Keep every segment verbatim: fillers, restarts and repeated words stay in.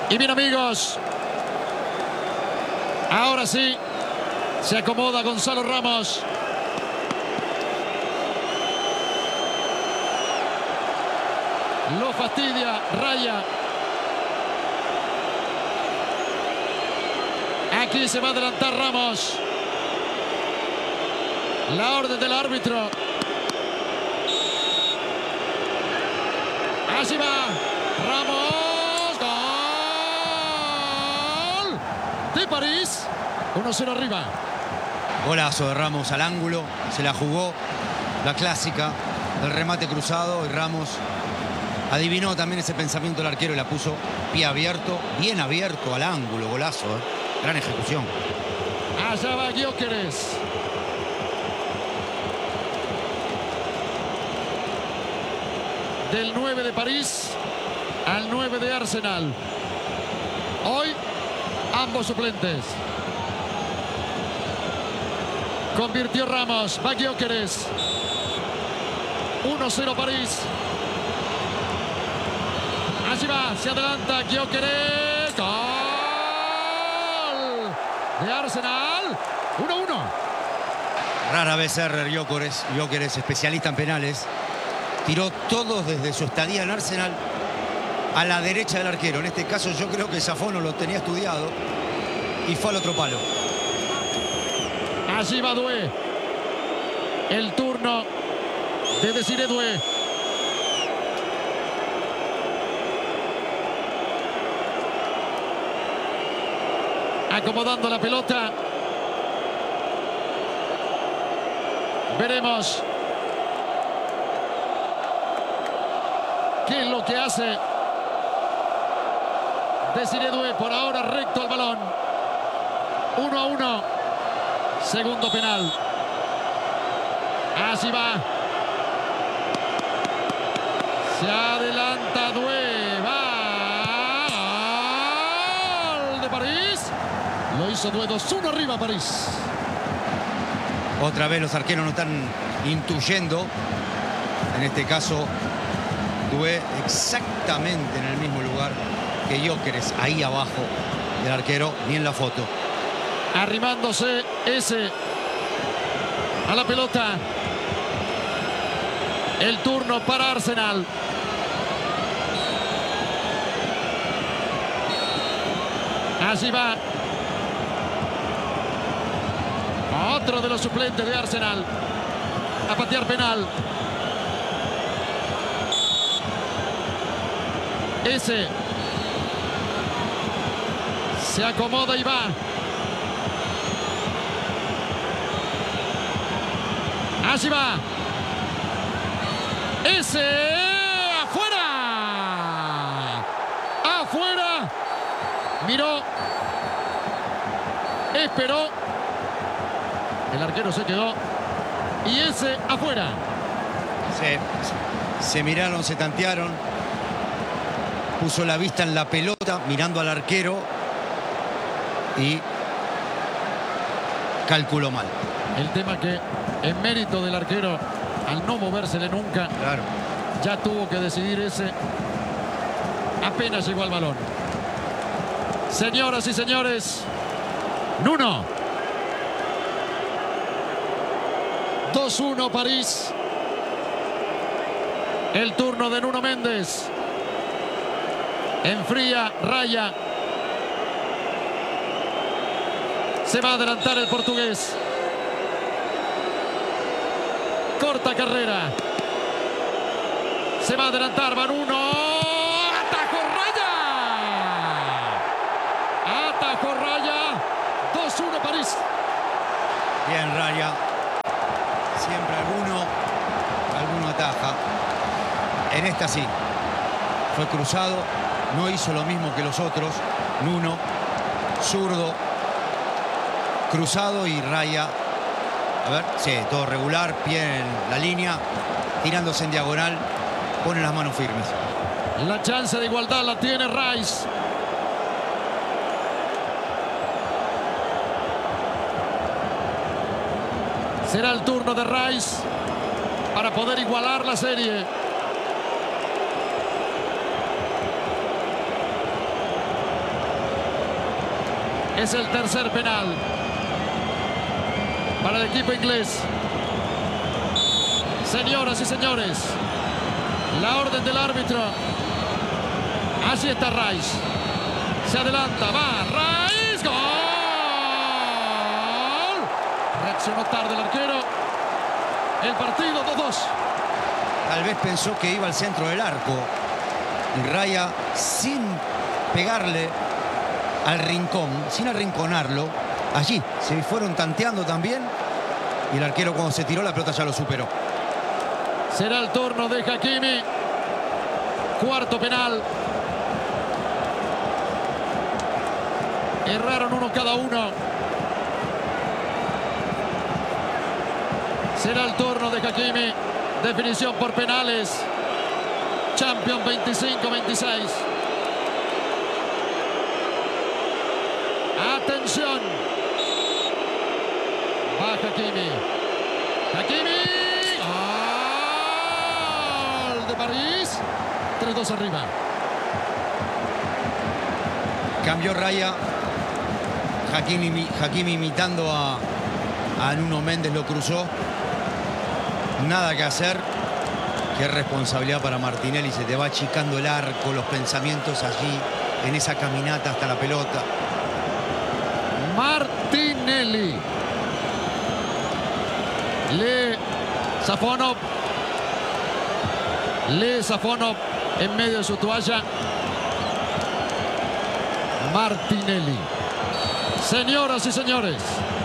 Y bien, amigos, ahora sí se acomoda Gonzalo Ramos. Lo fastidia Raya. Aquí se va a adelantar Ramos. La orden del árbitro. Así va Ramos. Gol de París. uno cero arriba. Golazo de Ramos al ángulo. Se la jugó. La clásica. El remate cruzado. Y Ramos adivinó también ese pensamiento del arquero y la puso pie abierto. Bien abierto al ángulo. Golazo. ¿eh? Gran ejecución. Allá va Gyökeres. Del nueve de París al nueve de Arsenal. Hoy ambos suplentes. Convirtió Ramos. Va Gyökeres. uno cero París. Allí va. Se adelanta Gyökeres. ¡Gol de Arsenal! uno uno. Rara vez Herrera Gyökeres. Gyökeres, especialista en penales. Tiró todos desde su estadía en Arsenal a la derecha del arquero. En este caso yo creo que Safono lo tenía estudiado y fue al otro palo. Allí va Doué. El turno de Désiré Doué. Acomodando la pelota. Veremos qué es lo que hace Désiré Doué. Por ahora recto al balón. uno a uno. Segundo penal. Así va. Se adelanta Doué. Va. Gol de París. Lo hizo Doué. dos uno arriba París. Otra vez los arqueros no están intuyendo. En este caso Doué exactamente en el mismo lugar que Gyökeres, ahí abajo del arquero, ni en la foto. Arrimándose ese a la pelota. El turno para Arsenal. Así va. Otro de los suplentes de Arsenal a patear penal. Ese se acomoda y va. Así va. Ese afuera. Afuera. Miró. Esperó. El arquero se quedó. Y ese afuera. Se, se miraron, se tantearon. Puso la vista en la pelota, mirando al arquero. Y calculó mal. El tema que en mérito del arquero, al no movérsele nunca, claro, ya tuvo que decidir ese. Apenas llegó al balón. Señoras y señores, Nuno. dos uno París. El turno de Nuno Méndez. Enfría Raya. Se va a adelantar el portugués. Corta carrera. Se va a adelantar Nuno. ¡Atajo Raya! ¡Atajo Raya! dos uno París. Bien Raya. Siempre alguno, alguno ataja. En esta sí. Fue cruzado. No hizo lo mismo que los otros. Nuno, zurdo, cruzado y Raya. A ver, sí, todo regular, pie en la línea, tirándose en diagonal, pone las manos firmes. La chance de igualdad la tiene Rice. Será el turno de Rice para poder igualar la serie. Es el tercer penal para el equipo inglés. Señoras y señores, la orden del árbitro. Así está Rice. Se adelanta, va Rice. ¡Gol! Reaccionó tarde el arquero. El partido dos dos. Tal vez pensó que iba al centro del arco. Y Raya, sin pegarle al rincón, sin arrinconarlo, allí se fueron tanteando también. Y el arquero, cuando se tiró, la pelota ya lo superó. Será el turno de Hakimi. Cuarto penal. Erraron uno cada uno. Será el turno de Hakimi. Definición por penales. Champions veinticinco veintiséis. Atención. Va Hakimi. Hakimi. Gol de París. tres dos arriba. Cambió Raya. Hakimi, Hakimi imitando a, a Nuno Méndez, lo cruzó. Nada que hacer. Qué responsabilidad para Martinelli. Se te va achicando el arco, los pensamientos allí, en esa caminata hasta la pelota. Martinelli. Le Safonov. Le Safonov en medio de su toalla. Martinelli. Señoras y señores.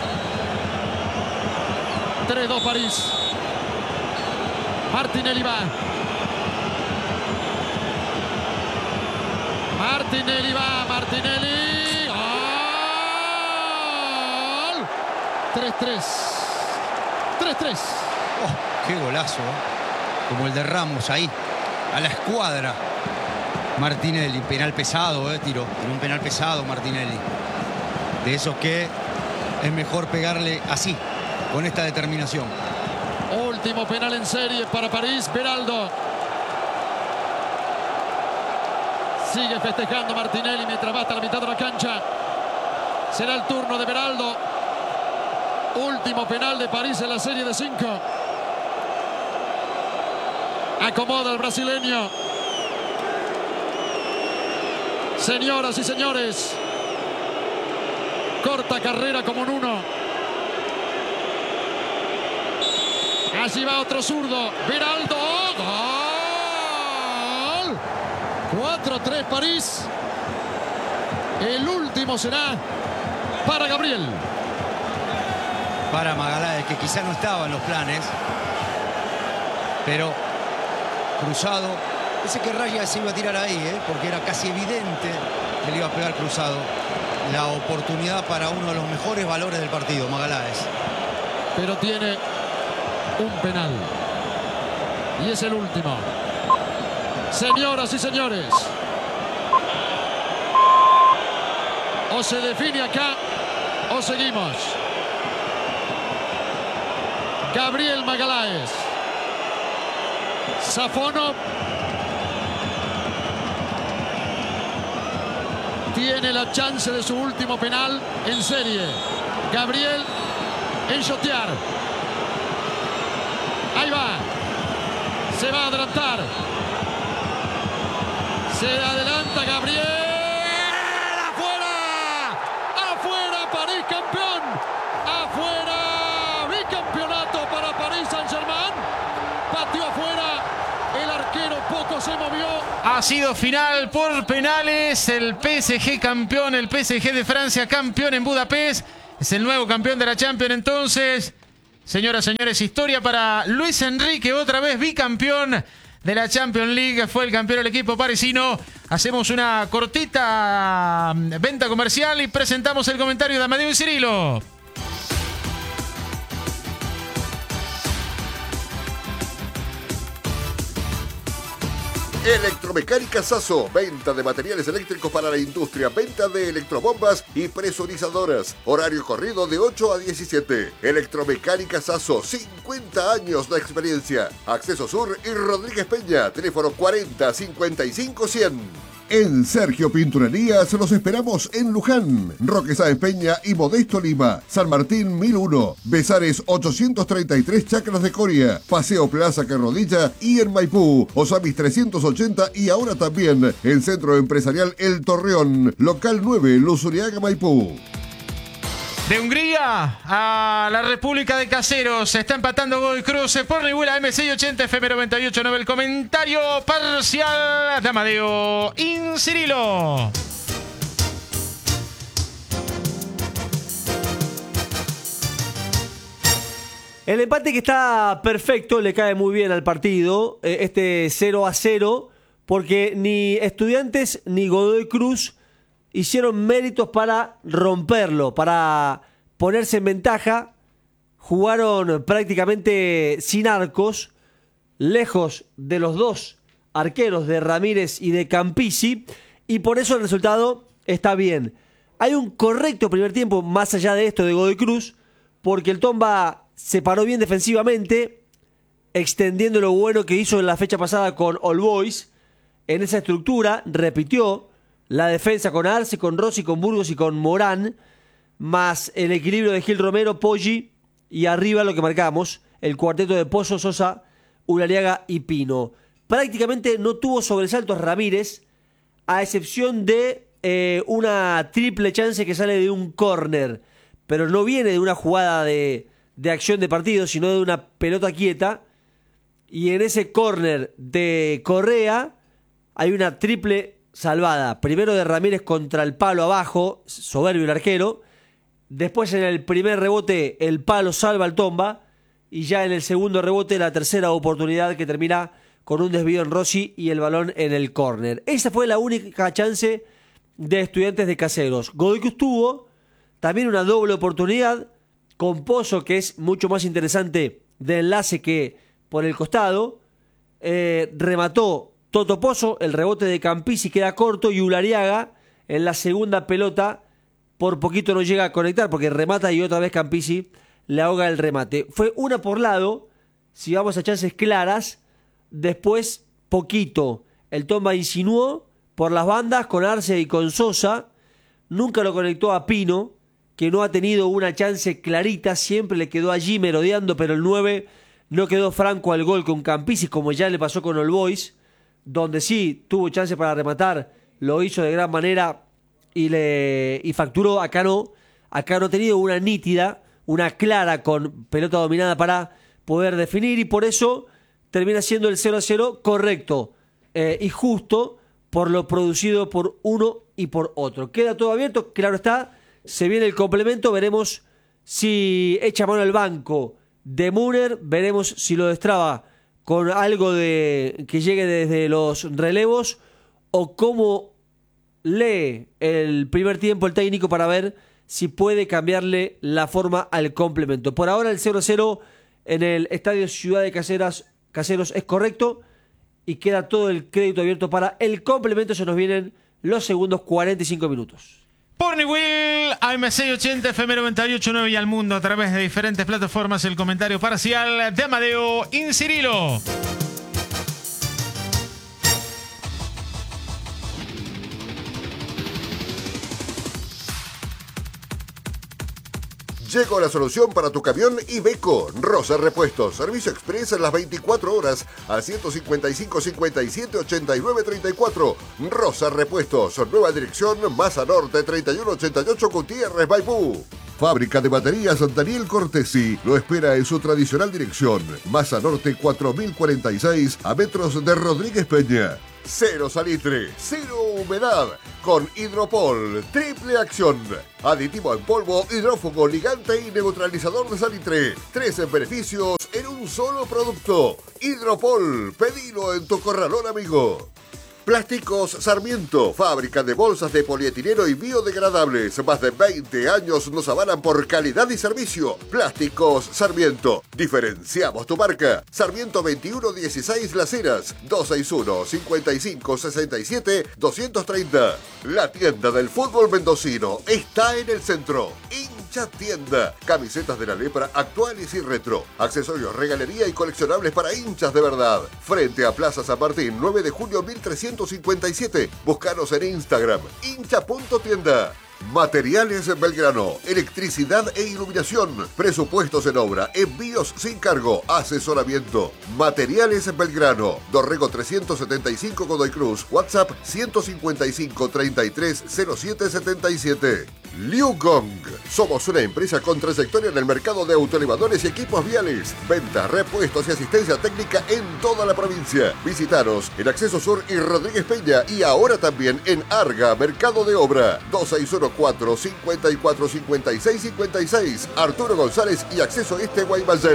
tres dos París. Martinelli va. Martinelli va. Martinelli. ¡Gol! tres tres. tres tres. Oh, qué golazo, ¿eh? Como el de Ramos ahí. A la escuadra. Martinelli. Penal pesado, ¿eh? Tiro. En un penal pesado, Martinelli. De esos que es mejor pegarle así, con esta determinación. Último penal en serie para París. Beraldo. Sigue festejando Martinelli mientras va hasta la mitad de la cancha. Será el turno de Beraldo. Último penal de París en la serie de cinco. Acomoda el brasileño. Señoras y señores. Corta carrera como un uno. Allí va otro zurdo. Beraldo. ¡Gol! cuatro tres París. El último será para Gabriel. Para Magaláes, que quizá no estaba en los planes. Pero cruzado. Ese que Raya se iba a tirar ahí, ¿eh? Porque era casi evidente que le iba a pegar cruzado. La oportunidad para uno de los mejores valores del partido, Magaláes. Pero tiene un penal. Y es el último. Señoras y señores. O se define acá o seguimos. Gabriel Magaláes. Safonov. Tiene la chance de su último penal en serie. Gabriel enchotear. Ahí va. Se va a adelantar. Se adelanta Gabriel. ¡Afuera! ¡Afuera! París campeón. ¡Afuera! Bicampeonato para París Saint-Germain. Pateó afuera. El arquero poco se movió. Ha sido final por penales. El P S G campeón. El P S G de Francia campeón en Budapest. Es el nuevo campeón de la Champions entonces. Señoras y señores, historia para Luis Enrique. Otra vez bicampeón de la Champions League. Fue el campeón del equipo parisino. Hacemos una cortita venta comercial y presentamos el comentario de Amadeo y Cirilo. Electromecánica Sasso, venta de materiales eléctricos para la industria, venta de electrobombas y presurizadoras. Horario corrido de ocho a diecisiete. Electromecánica Sasso, cincuenta años de experiencia. Acceso Sur y Rodríguez Peña, teléfono cuarenta cincuenta y cinco cien. En Sergio Pinturerías los esperamos en Luján, Roque Sáenz Peña y Modesto Lima, San Martín mil uno, Besares ochocientos treinta y tres Chacras de Coria, Paseo Plaza Carrodilla y en Maipú, Osamis trescientos ochenta y ahora también en Centro Empresarial El Torreón, local nueve, Luzuriaga, Maipú. De Hungría a la República de Caseros se está empatando Godoy Cruz por Nibuela M seiscientos ochenta F M noventa y ocho punto nueve. El comentario parcial de Amadeo Incirilo. El empate que está perfecto, le cae muy bien al partido, este cero a cero, porque ni Estudiantes ni Godoy Cruz hicieron méritos para romperlo, para ponerse en ventaja. Jugaron prácticamente sin arcos, lejos de los dos arqueros de Ramírez y de Campisi, y por eso el resultado está bien. Hay un correcto primer tiempo más allá de esto de Godoy Cruz, porque el Tomba se paró bien defensivamente, extendiendo lo bueno que hizo en la fecha pasada con All Boys. En esa estructura repitió la defensa con Arce, con Rossi, con Burgos y con Morán, más el equilibrio de Gil Romero, Poggi y arriba lo que marcamos, el cuarteto de Pozo, Sosa, Ulariaga y Pino. Prácticamente no tuvo sobresaltos Ramírez, a excepción de eh, una triple chance que sale de un córner, pero no viene de una jugada de, de acción de partido, sino de una pelota quieta, y en ese córner de Correa hay una triple salvada, primero de Ramírez contra el palo abajo, soberbio el arquero, después en el primer rebote el palo salva al Tomba, y ya en el segundo rebote la tercera oportunidad que termina con un desvío en Rossi y el balón en el córner. Esa fue la única chance de Estudiantes de Caseros. Godoy Cruz tuvo también una doble oportunidad con Pozo, que es mucho más interesante de enlace que por el costado, eh, remató Toto Pozo, el rebote de Campisi queda corto y Ulariaga en la segunda pelota por poquito no llega a conectar porque remata y otra vez Campisi le ahoga el remate. Fue una por lado, si vamos a chances claras, después poquito. El Tomba insinuó por las bandas con Arce y con Sosa, nunca lo conectó a Pino, que no ha tenido una chance clarita, siempre le quedó allí merodeando, pero el nueve no quedó franco al gol con Campisi como ya le pasó con All Boys, donde sí tuvo chance para rematar, lo hizo de gran manera y le y facturó. Acá no, acá no ha tenido una nítida, una clara con pelota dominada para poder definir, y por eso termina siendo el cero a cero correcto eh, y justo por lo producido por uno y por otro. Queda todo abierto, claro está, se viene el complemento, veremos si echa mano al banco de Müller, veremos si lo destraba con algo de que llegue desde los relevos, o cómo lee el primer tiempo el técnico para ver si puede cambiarle la forma al complemento. Por ahora el cero a cero en el Estadio Ciudad de Caseras, Caseros es correcto y queda todo el crédito abierto para el complemento. Se nos vienen los segundos cuarenta y cinco minutos. Por Nibuel, A M seiscientos ochenta, F M noventa y ocho punto nueve y al mundo a través de diferentes plataformas. El comentario parcial de Amadeo Incirilo. Llegó la solución para tu camión Iveco. Rosa Repuestos. Servicio express en las veinticuatro horas al ciento cincuenta y cinco, cincuenta y siete, ochenta y nueve, treinta y cuatro. Rosa Repuestos. Nueva dirección, Maza Norte, treinta y uno ochenta y ocho, Gutiérrez, Maipú. Fábrica de baterías Daniel Cortesi lo espera en su tradicional dirección. Maza Norte cuatro mil cuarenta y seis, a metros de Rodríguez Peña. Cero salitre, cero humedad, con Hidropol, triple acción. Aditivo en polvo, hidrófugo, ligante y neutralizador de salitre. Tres beneficios en un solo producto. Hidropol, pedilo en tu corralón amigo. Plásticos Sarmiento, fábrica de bolsas de polietileno y biodegradables. Más de veinte años nos avalan por calidad y servicio. Plásticos Sarmiento. Diferenciamos tu marca. Sarmiento veintiuno dieciséis Las Heras, dos seis uno, cincuenta y cinco, sesenta y siete, doscientos treinta. La tienda del fútbol mendocino está en el centro. Hincha Tienda. Camisetas de la lepra actuales y retro. Accesorios, regalería y coleccionables para hinchas de verdad. Frente a Plaza San Martín, nueve de julio mil trescientos cincuenta y siete. Búscanos en Instagram, hincha punto tienda. Materiales Belgrano, electricidad e iluminación, presupuestos en obra, envíos sin cargo, asesoramiento. Materiales Belgrano, Dorrego trescientos setenta y cinco Godoy Cruz, WhatsApp ciento cincuenta y cinco, treinta y tres, cero siete setenta y siete. Liu Gong, somos una empresa con trayectoria en el mercado de autoelevadores y equipos viales. Venta, repuestos y asistencia técnica en toda la provincia. Visitaros en Acceso Sur y Rodríguez Peña y ahora también en Arga, Mercado de Obra. dos seis uno cuatro, cinco cuatro, cinco seis cinco seis. Arturo González y Acceso Este Guaymallén.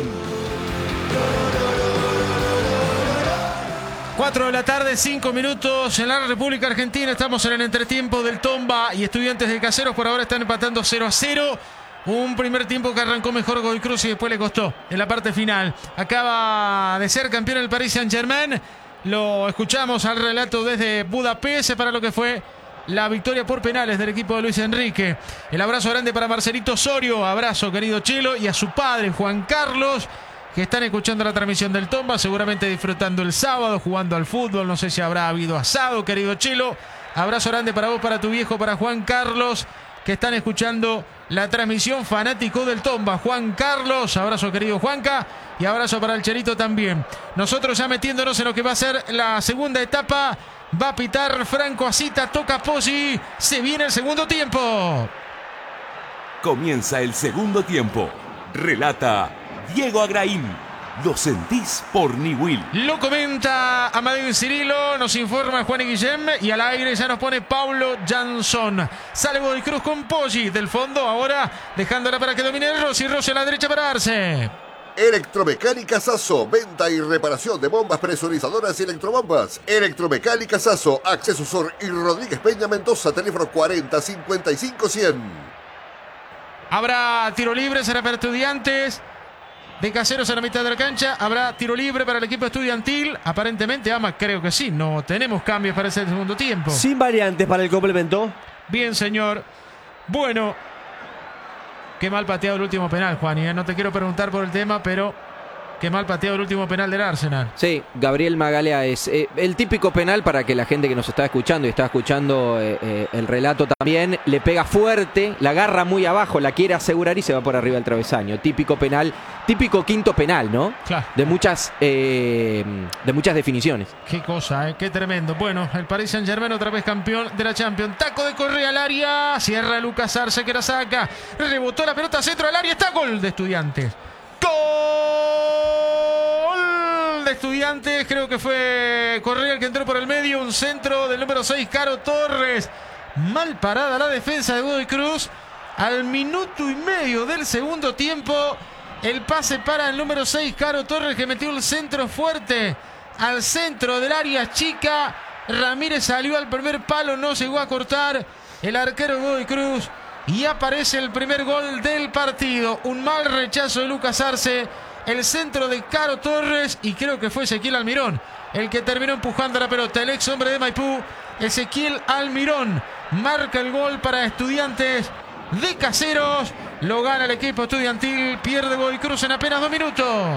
cuatro de la tarde, cinco minutos en la República Argentina. Estamos en el entretiempo del Tomba y Estudiantes de Caseros por ahora están empatando cero a cero. Un primer tiempo que arrancó mejor Godoy Cruz y después le costó en la parte final. Acaba de ser campeón el Paris Saint-Germain. Lo escuchamos al relato desde Budapest para lo que fue la victoria por penales del equipo de Luis Enrique. El abrazo grande para Marcelito Osorio. Abrazo, querido Chelo, y a su padre, Juan Carlos, que están escuchando la transmisión del Tomba, seguramente disfrutando el sábado, jugando al fútbol. No sé si habrá habido asado, querido Chelo. Abrazo grande para vos, para tu viejo, para Juan Carlos, que están escuchando la transmisión. Fanático del Tomba, Juan Carlos. Abrazo, querido Juanca. Y abrazo para el Cherito también. Nosotros ya metiéndonos en lo que va a ser la segunda etapa. Va a pitar Franco Asita, toca Pozzi. Se viene el segundo tiempo. Comienza el segundo tiempo. Relata Diego Agraín. Lo sentís por Niwil. Lo comenta Amadeo Cirilo, nos informa Juan y Guillem y al aire ya nos pone Paulo Jansson. Sale Godoy Cruz con Poggi del fondo, ahora dejándola para que domine Rossi. Rossi a la derecha para Arce. Electromecánica Sasso, venta y reparación de bombas presurizadoras y electrobombas. Electromecánica Sasso, Acceso Sur y Rodríguez Peña Mendoza, teléfono cuarenta, cincuenta y cinco, cien. Habrá tiro libre, será para Estudiantes de Caseros a la mitad de la cancha. Habrá tiro libre para el equipo estudiantil. Aparentemente, Ama, creo que sí. No tenemos cambios para ese segundo tiempo. Sin variantes para el complemento. Bien, señor. Bueno, qué mal pateado el último penal, Juan. Y no te quiero preguntar por el tema, pero qué mal pateado el último penal del Arsenal. Sí, Gabriel Magalea es eh, el típico penal para que la gente que nos está escuchando y está escuchando eh, eh, el relato también, le pega fuerte, la agarra muy abajo, la quiere asegurar y se va por arriba del travesaño. Típico penal, típico quinto penal, ¿no? Claro. De muchas, eh, de muchas definiciones. Qué cosa, ¿eh? Qué tremendo. Bueno, el Paris Saint-Germain otra vez campeón de la Champions. Taco de Correa al área. Cierra Lucas Arce que la saca. Rebotó la pelota centro al área. Está gol de Estudiantes. Gol de Estudiantes. Creo que fue Correa el que entró por el medio. Un centro del número seis, Caro Torres. Mal parada la defensa de Godoy Cruz. Al minuto y medio del segundo tiempo, el pase para el número seis, Caro Torres, que metió el centro fuerte al centro del área chica. Ramírez salió al primer palo, no llegó a cortar el arquero Godoy Cruz. Y aparece el primer gol del partido. Un mal rechazo de Lucas Arce. El centro de Caro Torres. Y creo que fue Ezequiel Almirón el que terminó empujando la pelota. El ex hombre de Maipú, Ezequiel Almirón, marca el gol para Estudiantes de Caseros. Lo gana el equipo estudiantil. Pierde Godoy Cruz en apenas dos minutos.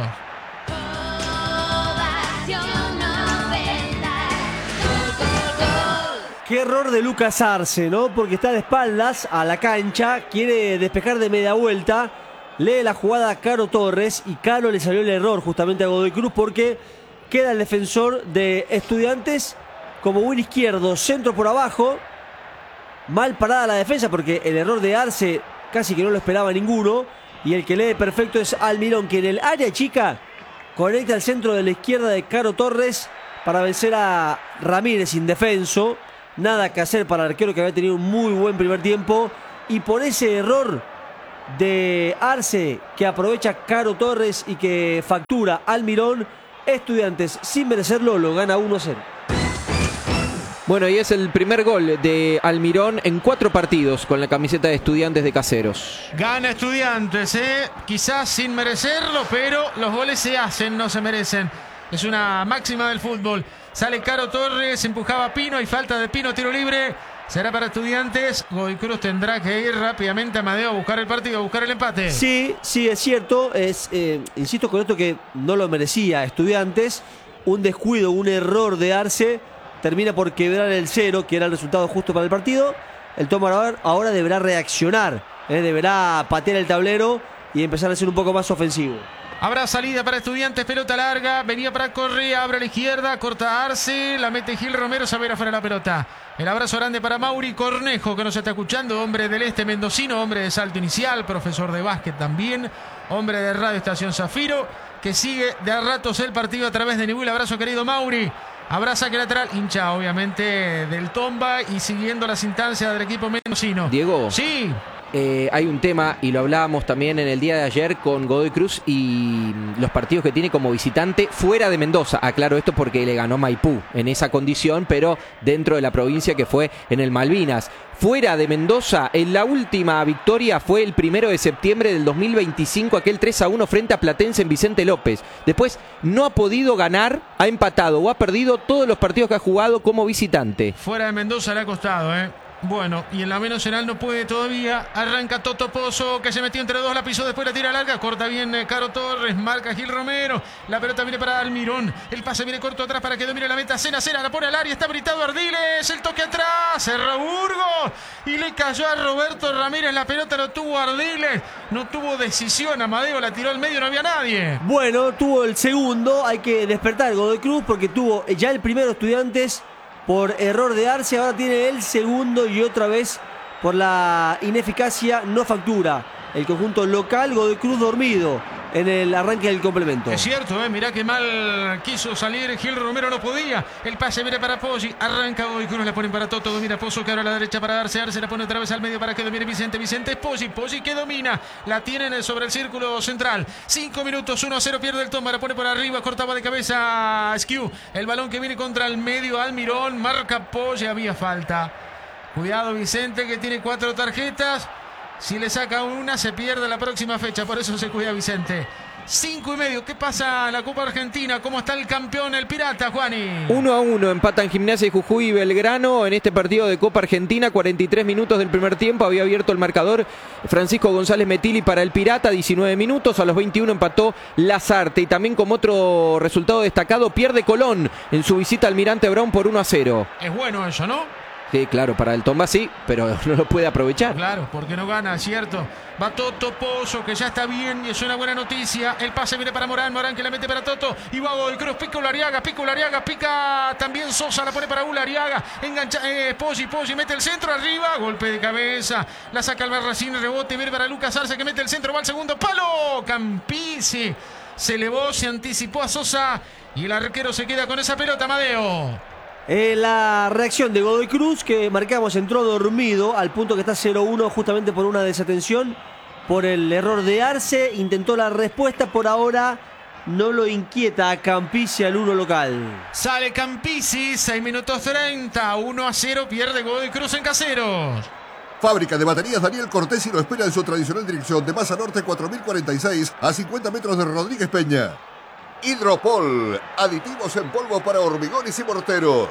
Qué error de Lucas Arce, ¿no? Porque está de espaldas a la cancha, quiere despejar de media vuelta, lee la jugada a Caro Torres y Caro le salió el error justamente a Godoy Cruz porque queda el defensor de Estudiantes como win izquierdo, centro por abajo. Mal parada la defensa porque el error de Arce casi que no lo esperaba ninguno. Y el que lee perfecto es Almirón, que en el área chica conecta el centro de la izquierda de Caro Torres para vencer a Ramírez indefenso. Nada que hacer para el arquero que había tenido un muy buen primer tiempo. Y por ese error de Arce que aprovecha Caro Torres y que factura Almirón, Estudiantes sin merecerlo lo gana uno a cero. Bueno, y es el primer gol de Almirón en cuatro partidos con la camiseta de Estudiantes de Caseros. Gana Estudiantes, ¿eh? Quizás sin merecerlo, pero los goles se hacen, no se merecen. Es una máxima del fútbol. Sale Caro Torres, empujaba a Pino, hay falta de Pino, tiro libre. Será para Estudiantes. Godoy Cruz tendrá que ir rápidamente, Amadeo, a buscar el partido, a buscar el empate. Sí, sí, es cierto. Es, eh, insisto con esto que no lo merecía Estudiantes. Un descuido, un error de Arce termina por quebrar el cero, que era el resultado justo para el partido. El Tomarador ahora deberá reaccionar, eh, deberá patear el tablero y empezar a ser un poco más ofensivo. Habrá salida para Estudiantes, pelota larga, venía para Correa, abre a la izquierda, corta Arce, la mete Gil Romero, se va a ir afuera la pelota. El abrazo grande para Mauri Cornejo, que nos está escuchando, hombre del este mendocino, hombre de salto inicial, profesor de básquet también, hombre de Radio Estación Zafiro, que sigue de a ratos el partido a través de Nibuil. Abrazo, querido Mauri. Habrá saque lateral, hincha obviamente del Tomba y siguiendo las instancias del equipo mendocino. Diego. Sí. Eh, hay un tema, y lo hablábamos también en el día de ayer con Godoy Cruz y los partidos que tiene como visitante fuera de Mendoza. Aclaro esto porque le ganó Maipú en esa condición, pero dentro de la provincia que fue en el Malvinas. Fuera de Mendoza, en la última victoria fue el primero de septiembre del dos mil veinticinco, aquel tres a uno frente a Platense en Vicente López. Después no ha podido ganar, ha empatado o ha perdido todos los partidos que ha jugado como visitante. Fuera de Mendoza le ha costado, ¿eh? Bueno, y en la B Nacional no puede todavía. Arranca Toto Pozo, que se metió entre dos, la pisó, después la tira larga. Corta bien eh, Caro Torres, marca Gil Romero. La pelota viene para Almirón. El pase viene corto atrás para que domine la meta. Cena, Cena, la pone al área, está habilitado Ardiles. El toque atrás, cerra Burgos. Y le cayó a Roberto Ramírez. La pelota no tuvo Ardiles. No tuvo decisión. Amadeo la tiró al medio, no había nadie. Bueno, tuvo el segundo. Hay que despertar Godoy Cruz porque tuvo ya el primero Estudiantes por error de Arce, ahora tiene el segundo y otra vez por la ineficacia no factura. El conjunto local, Godoy Cruz dormido en el arranque del complemento. Es cierto, eh, mirá que mal quiso salir Gil Romero, no podía. El pase viene para Poggi, arranca Godoy Cruz, le ponen para Toto, domina Pozo, que ahora a la derecha para Arce, Arce la pone otra vez al medio para que domine Vicente, Vicente es Poggi, Poggi que domina, la tienen sobre el círculo central. Cinco minutos, uno a cero pierde el Tomba, la pone por arriba, cortaba de cabeza Skew. El balón que viene contra el medio, Almirón, marca Poggi, había falta. Cuidado Vicente, que tiene cuatro tarjetas. Si le saca una, se pierde la próxima fecha. Por eso se cuida Vicente. Cinco y medio. ¿Qué pasa en la Copa Argentina? ¿Cómo está el campeón, el Pirata, Juani? Uno a uno. Empatan Gimnasia y Jujuy y Belgrano en este partido de Copa Argentina. cuarenta y tres minutos del primer tiempo. Había abierto el marcador Francisco González Metilli para el Pirata. diecinueve minutos. A los veintiuno empató Lazarte. Y también como otro resultado destacado, pierde Colón en su visita al Almirante Brown por uno a cero. Es bueno eso, ¿no? Sí, claro, para el Tomba sí, pero no lo puede aprovechar. Claro, porque no gana, ¿cierto? Va Toto Pozo, que ya está bien y es una buena noticia. El pase viene para Morán, Morán que la mete para Toto. Y va Godoy Cruz, pica Ulariaga, pica Ulariaga, pica también Sosa, la pone para Ulariaga. Engancha, eh, Poggi, Poggi mete el centro arriba, golpe de cabeza. La saca Albarracín, rebote, viene para Lucas Arce que mete el centro, va al segundo palo. Campisi se elevó, se anticipó a Sosa y el arquero se queda con esa pelota, Amadeo. Eh, la reacción de Godoy Cruz, que marcamos, entró dormido al punto que está cero uno justamente por una desatención, por el error de Arce. Intentó la respuesta, por ahora no lo inquieta a Campisi, al uno local. Sale Campisi, seis minutos treinta, uno a cero, pierde Godoy Cruz en Caseros. Fábrica de baterías Daniel Cortesi lo espera en su tradicional dirección de Maza Norte cuatro mil cuarenta y seis a cincuenta metros de Rodríguez Peña. Hidropol, aditivos en polvo para hormigones y morteros.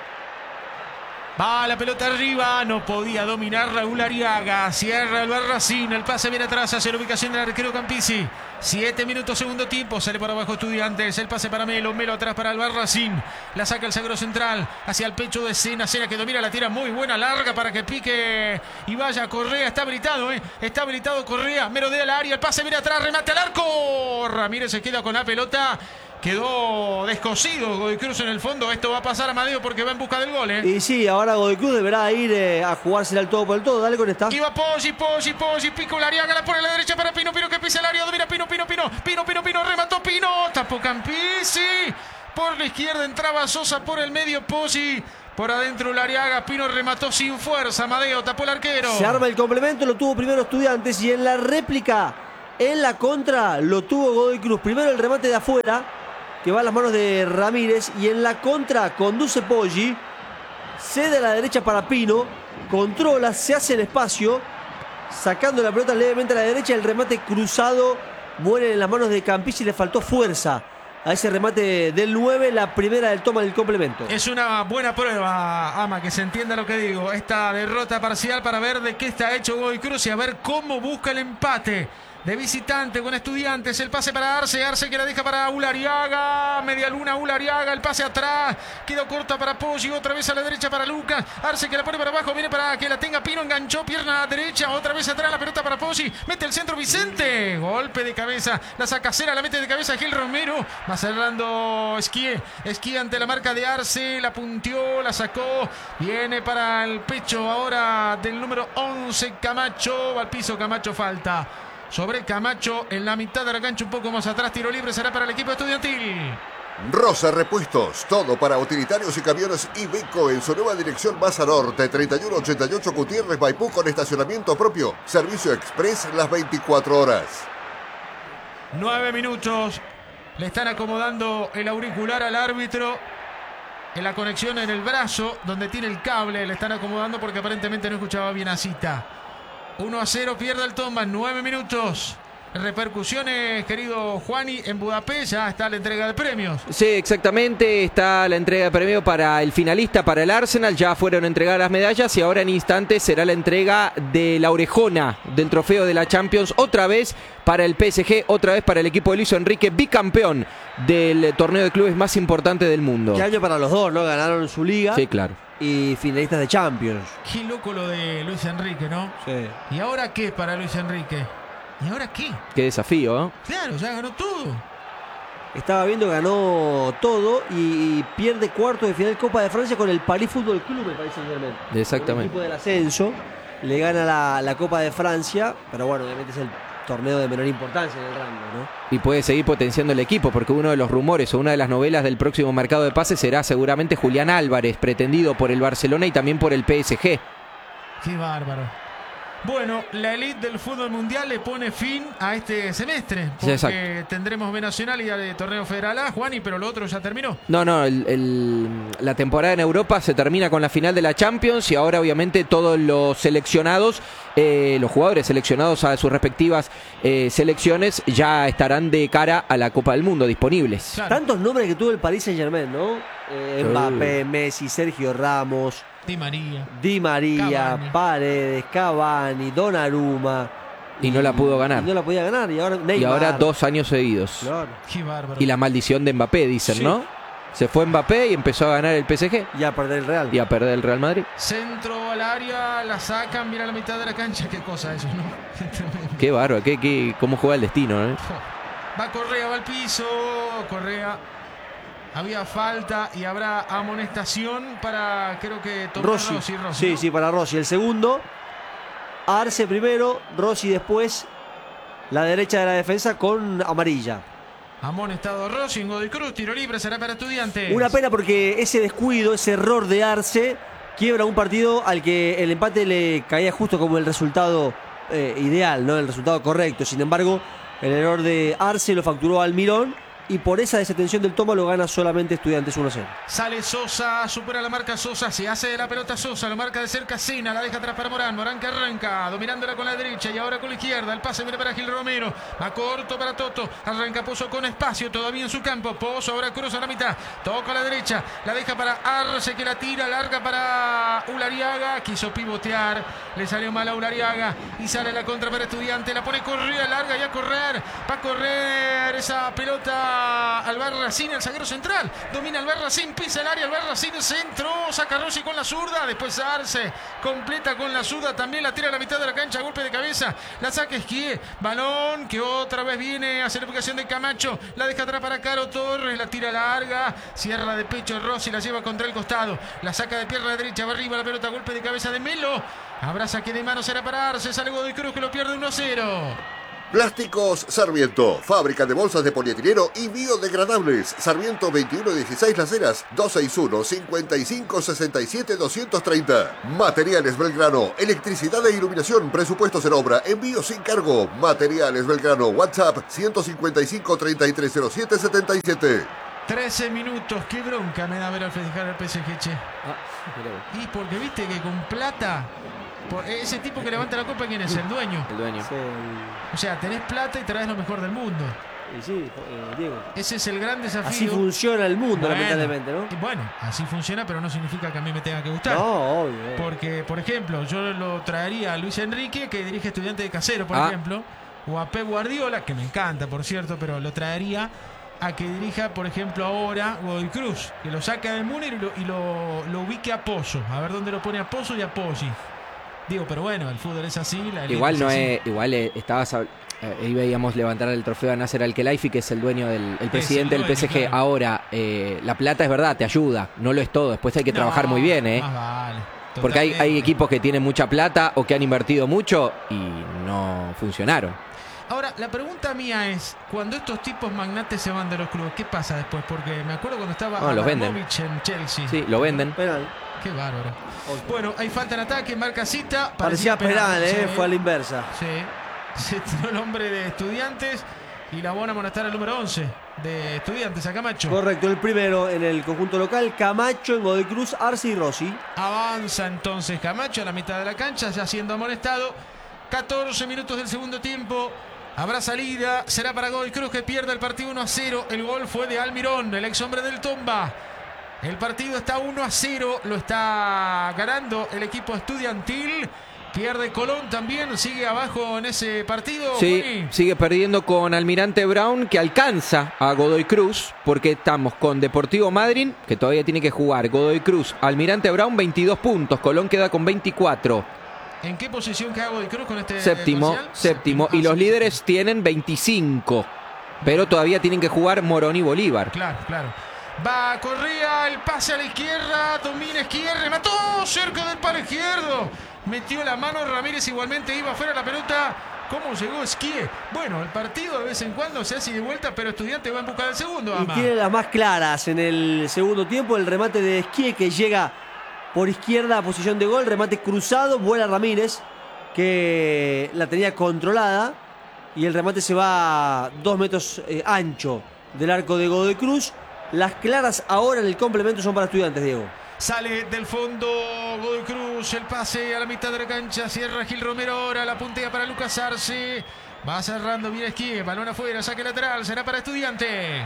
Va la pelota arriba, no podía dominar Raúl Ariaga. Cierra el Barracín, el pase viene atrás hacia la ubicación del arquero Campisi. Siete minutos, segundo tiempo, sale por abajo Estudiantes. El pase para Melo, Melo atrás para el Barracín. La saca el zaguero central hacia el pecho de Cena. Cena que domina, la tira muy buena, larga para que pique y vaya Correa. Está habilitado, ¿eh? Está habilitado Correa. Merodea el área, el pase viene atrás, remate al arco. Ramírez se queda con la pelota. Quedó descosido Godoy Cruz en el fondo. Esto va a pasar a Amadeo porque va en busca del gol, ¿eh? Y sí, ahora Godoy Cruz deberá ir eh, a jugársela al todo por el todo. Dale con esta. Y va Poggi, Poggi, Poggi, pico la Ariaga, la pone a la derecha para Pino, Pino que pisa el área, domina Pino, Pino, Pino, Pino, Pino, Pino, remató Pino, tapó Campisi. Por la izquierda entraba Sosa, por el medio Poggi. Por adentro Ulariaga, Pino remató sin fuerza, Amadeo tapó el arquero. Se arma el complemento, lo tuvo primero Estudiantes y en la réplica, en la contra, lo tuvo Godoy Cruz. Primero el remate de afuera, que va a las manos de Ramírez, y en la contra conduce Poggi, cede a la derecha para Pino, controla, se hace el espacio, sacando la pelota levemente a la derecha, el remate cruzado muere en las manos de Campisi, le faltó fuerza a ese remate del nueve, la primera del toma del complemento. Es una buena prueba, Ama, que se entienda lo que digo. Esta derrota parcial para ver de qué está hecho Godoy Cruz y a ver cómo busca el empate. De visitante con Estudiantes, el pase para Arce, Arce que la deja para Ulariaga, media luna Ulariaga, el pase atrás, quedó corta para Poggi, otra vez a la derecha para Lucas, Arce que la pone para abajo, viene para que la tenga Pino, enganchó, pierna derecha, otra vez atrás la pelota para Poggi, mete el centro Vicente, golpe de cabeza, la saca Cera, la mete de cabeza Gil Romero, va cerrando Esquie, Esquie ante la marca de Arce, la punteó, la sacó, viene para el pecho ahora del número once, Camacho, va al piso Camacho, falta. Sobre Camacho en la mitad de la cancha, un poco más atrás, tiro libre será para el equipo estudiantil. Rosa Repuestos, todo para utilitarios y camiones Iveco en su nueva dirección Baza Norte, treinta y uno ochenta y ocho Gutiérrez Maipú, con estacionamiento propio, servicio express las veinticuatro horas. Nueve minutos, le están acomodando el auricular al árbitro en la conexión en el brazo, donde tiene el cable, le están acomodando porque aparentemente no escuchaba bien a Cita. uno a cero, pierde el Tomba, nueve minutos. Repercusiones, querido Juani, en Budapest ya está la entrega de premios. Sí, exactamente, está la entrega de premio para el finalista, para el Arsenal, ya fueron entregadas las medallas y ahora en instantes será la entrega de la orejona del trofeo de la Champions, otra vez para el P S G, otra vez para el equipo de Luis Enrique, bicampeón del torneo de clubes más importante del mundo. Qué año para los dos, ¿no? Ganaron su liga. Sí, claro. Y finalistas de Champions. Qué loco lo de Luis Enrique, ¿no? Sí. ¿Y ahora qué para Luis Enrique? ¿Y ahora qué? Qué desafío, ¿eh? Claro, ya ganó todo. Estaba viendo, ganó todo y pierde cuarto de final Copa de Francia con el Paris Fútbol Club, me parece. Exactamente. El equipo del ascenso le gana la, la Copa de Francia, pero bueno, obviamente es el torneo de menor importancia en el rango, ¿no? Y puede seguir potenciando el equipo, porque uno de los rumores o una de las novelas del próximo mercado de pases será seguramente Julián Álvarez, pretendido por el Barcelona y también por el P S G. Qué bárbaro. Bueno, la elite del fútbol mundial le pone fin a este semestre, porque sí, tendremos B Nacional y de Torneo Federal A, Juani, pero lo otro ya terminó. No, no, el, el, la temporada en Europa se termina con la final de la Champions y ahora obviamente todos los seleccionados, eh, los jugadores seleccionados a sus respectivas eh, selecciones ya estarán de cara a la Copa del Mundo disponibles. Claro. Tantos nombres que tuvo el Paris Saint-Germain, ¿no? Eh, Mbappé, uh. Messi, Sergio Ramos... Di María, Di María, Cavani. Paredes, Cavani, Donnarumma. Y, y no la pudo ganar. Y no la podía ganar. Y ahora, Neymar. Y ahora dos años seguidos. Claro. Qué bárbaro. Y la maldición de Mbappé, dicen, sí, ¿no? Se fue Mbappé y empezó a ganar el P S G. Y a perder el Real. Y a perder el Real Madrid. Centro al área, la sacan, mira la mitad de la cancha. Qué cosa eso, ¿no? Qué bárbaro, qué, qué, cómo juega el destino, ¿eh? Va Correa, va al piso. Correa. Había falta y habrá amonestación para, creo que Rossi. Rossi, Rossi sí, ¿no? sí, para Rossi. El segundo, Arce primero, Rossi después, la derecha de la defensa con amarilla. Amonestado Rossi en Godoy Cruz, tiro libre, será para Estudiantes. Una pena porque ese descuido, ese error de Arce, quiebra un partido al que el empate le caía justo como el resultado eh, ideal, ¿no? El resultado correcto. Sin embargo, el error de Arce lo facturó Almirón. Y por esa desatención del toma lo gana solamente Estudiantes uno a cero. Sale Sosa, supera la marca Sosa, se hace de la pelota Sosa, lo marca de cerca Sena, la deja atrás para Morán, Morán que arranca, dominándola con la derecha y ahora con la izquierda, el pase viene para Gil Romero, va corto para Toto, arranca Pozo con espacio, todavía en su campo, Pozo ahora cruza la mitad, toca a la derecha, la deja para Arce que la tira, larga para Ulariaga, quiso pivotear, le salió mal a Ulariaga y sale la contra para Estudiantes, la pone Correa, larga y a correr, va a correr esa pelota Albarracín, el zaguero central, domina Albarracín, pisa el área, Albarracín centro, saca Rossi con la zurda, después Arce completa con la zurda, también la tira a la mitad de la cancha, golpe de cabeza, la saca Esquie, balón que otra vez viene hacia la ubicación de Camacho, la deja atrás para Caro Torres, la tira larga, cierra de pecho Rossi, la lleva contra el costado, la saca de pierna derecha, va arriba la pelota, golpe de cabeza de Melo, abraza que de mano será para Arce, sale Godoy Cruz que lo pierde uno a cero. Plásticos Sarmiento, fábrica de bolsas de polietileno y biodegradables. Sarmiento veintiuno dieciséis Las Heras, dos seis uno, cinco cinco seis siete, dos tres cero. Materiales Belgrano, electricidad e iluminación, presupuestos en obra, envío sin cargo. Materiales Belgrano, WhatsApp ciento cincuenta y cinco, treinta y tres cero siete, setenta y siete. trece minutos, qué bronca me da ver al festejar el P S G, che. Ah, y porque viste que con plata... Por ese tipo que levanta la copa, ¿quién es? El dueño. El dueño. O sea, tenés plata y traes lo mejor del mundo. Y sí, eh, Diego. Ese es el gran desafío. Así funciona el mundo, bueno, lamentablemente, ¿no? Bueno, así funciona, pero no significa que a mí me tenga que gustar. No, obvio. Porque, por ejemplo, yo lo traería a Luis Enrique, que dirige Estudiantes de Casero, por ah. ejemplo, o a Pep Guardiola, que me encanta, por cierto, pero lo traería a que dirija, por ejemplo, ahora Godoy Cruz, que lo saque del Múnich y, lo, y lo, lo ubique a Pozo. A ver dónde lo pone a Pozo y a Poggi. Digo, pero bueno, el fútbol es así. La Igual no es, es, igual eh, estabas eh, ahí veíamos levantar el trofeo a Nasser Al-Khelaifi, que es el dueño del el presidente el del dueño, P S G. claro. Ahora, eh, la plata es verdad, te ayuda, no lo es todo. Después hay que No, trabajar muy bien, ¿eh? más vale, Porque hay, hay totalmente. equipos que tienen mucha plata o que han invertido mucho y no funcionaron. Ahora, la pregunta mía es, cuando estos tipos magnates se van de los clubes, ¿qué pasa después? Porque me acuerdo cuando estaba No, los venden. Abramovich en Chelsea. Sí, lo venden. Penal. Qué bárbaro. Bueno, hay falta en ataque, marca Cita. Parecía penal, ¿eh? sí. Fue a la inversa. Sí. Se tiró el hombre de Estudiantes y la van a amonestar al número once de Estudiantes, a Camacho. Correcto, el primero en el conjunto local, Camacho en Godoy Cruz, Arce y Rossi. Avanza entonces Camacho a la mitad de la cancha, ya siendo amonestado. catorce minutos del segundo tiempo. Habrá salida, será para Godoy Cruz, que pierde el partido uno a cero. El gol fue de Almirón, el ex hombre del Tomba. El partido está uno a cero, lo está ganando el equipo estudiantil. Pierde Colón también, sigue abajo en ese partido. Sí, Juani. sigue perdiendo con Almirante Brown, que alcanza a Godoy Cruz, porque estamos con Deportivo Madryn, que todavía tiene que jugar. Godoy Cruz, Almirante Brown, veintidós puntos. Colón queda con veinticuatro. ¿En qué posición queda Godoy Cruz con este Séptimo, parcial? séptimo. Y Ah, los sí. líderes tienen veinticinco. Pero todavía tienen que jugar Morón y Bolívar. Claro, claro. Va Correa, el pase a la izquierda, domina izquierda, remató cerca del palo izquierdo. Metió la mano Ramírez, igualmente iba afuera la pelota. ¿Cómo llegó Esquie? Bueno, el partido de vez en cuando se hace de vuelta, pero Estudiante va en busca del segundo. Y Ama. tiene las más claras en el segundo tiempo, el remate de Esquie, que llega por izquierda a posición de gol, remate cruzado, vuela Ramírez, que la tenía controlada, y el remate se va dos metros eh, ancho del arco de Godoy Cruz. Las claras ahora en el complemento son para Estudiantes, Diego. Sale del fondo Godoy Cruz, el pase a la mitad de la cancha, cierra Gil Romero ahora, la puntea para Lucas Arce. Va cerrando bien Esquie, balón afuera, saque lateral, será para Estudiante.